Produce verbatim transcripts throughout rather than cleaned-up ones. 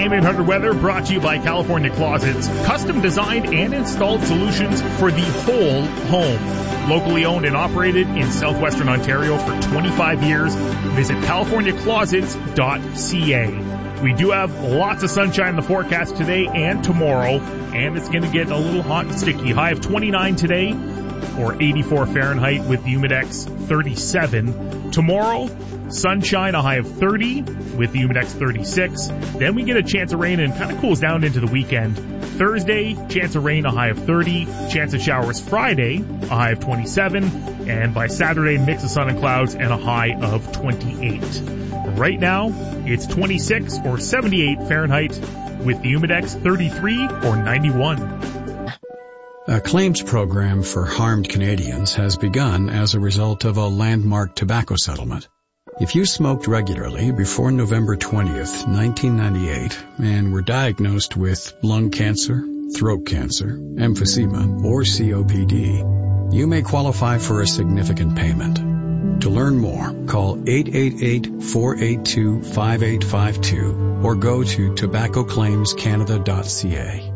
A M eight hundred weather brought to you by California Closets. Custom designed and installed solutions for the whole home. Locally owned and operated in southwestern Ontario for twenty-five years. Visit california closets dot c a. We do have lots of sunshine in the forecast today and tomorrow, and it's going to get a little hot and sticky. High of twenty-nine today, or eighty-four Fahrenheit with the Humidex thirty-seven. Tomorrow, sunshine, a high of thirty with the Humidex thirty-six. Then we get a chance of rain and kind of cools down into the weekend. Thursday, chance of rain, a high of thirty. Chance of showers Friday, a high of twenty-seven. And by Saturday, mix of sun and clouds and a high of twenty-eight. Right now, it's twenty-six or seventy-eight Fahrenheit with the Humidex thirty-three or ninety-one. A claims program for harmed Canadians has begun as a result of a landmark tobacco settlement. If you smoked regularly before November twentieth, nineteen ninety-eight, and were diagnosed with lung cancer, throat cancer, emphysema, or C O P D, you may qualify for a significant payment. To learn more, call eight eight eight, four eight two, five eight five two or go to tobacco claims canada dot c a.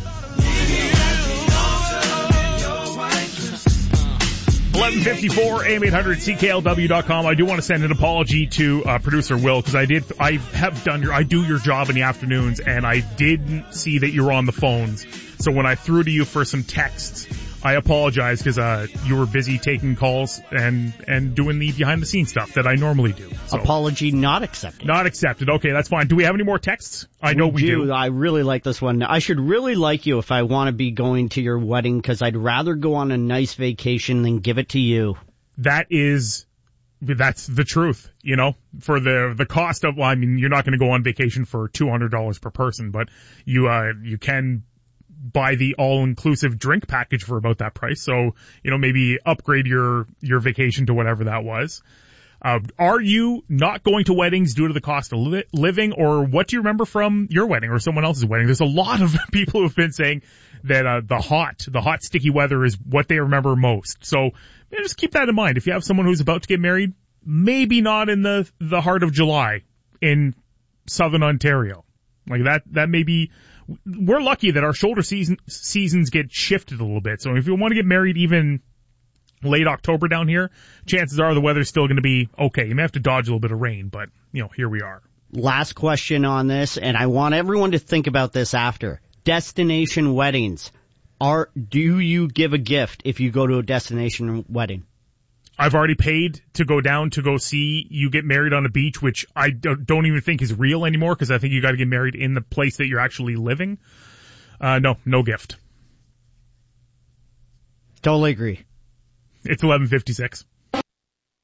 eleven fifty-four, A M eight hundred, C K L W dot com. I do want to send an apology to uh, producer Will, because I did, I have done your, I do your job in the afternoons, and I didn't see that you were on the phones. So when I threw to you for some texts, I apologize, because uh, you were busy taking calls and and doing the behind the scenes stuff that I normally do. So, apology not accepted. Not accepted. Okay, that's fine. Do we have any more texts? I know we, we do. do. I really like this one. I should really like you if I want to be going to your wedding, because I'd rather go on a nice vacation than give it to you. That is, that's the truth. You know, for the the cost of, well, I mean, you're not going to go on vacation for two hundred dollars per person, but you uh you can buy the all-inclusive drink package for about that price. So, you know, maybe upgrade your, your vacation to whatever that was. Uh, are you not going to weddings due to the cost of li- living, or what do you remember from your wedding or someone else's wedding? There's a lot of people who have been saying that, uh, the hot, the hot sticky weather is what they remember most. So, you know, just keep that in mind. If you have someone who's about to get married, maybe not in the, the heart of July in southern Ontario. Like that, that may be, we're lucky that our shoulder season seasons get shifted a little bit. So if you want to get married even late October down here, chances are the weather's still going to be okay. You may have to dodge a little bit of rain, but, you know, here we are. Last question on this, and I want everyone to think about this after. Destination weddings. Are, do you give a gift if you go to a destination wedding? I've already paid to go down to go see you get married on a beach, which I don't even think is real anymore, because I think you got to get married in the place that you're actually living. Uh, no, no gift. Totally agree. It's eleven fifty-six.